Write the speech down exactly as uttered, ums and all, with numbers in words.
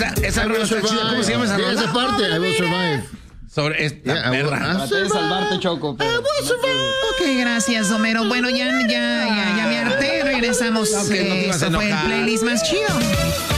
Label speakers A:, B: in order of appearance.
A: Esa, esa rola está chida. ¿Cómo se llama esa rola?
B: Esa parte, I Will Survive.
A: Sobre esta
B: Yeah,
A: perra.
C: Traté de salvarte, Choco. Pero
D: Ok, gracias, Homero. Bueno, ya, ya, ya, ya me harté. Regresamos.
A: No, que no te
D: Eh,
A: ibas a
D: Esto fue el
A: enojar.
D: playlist más chido.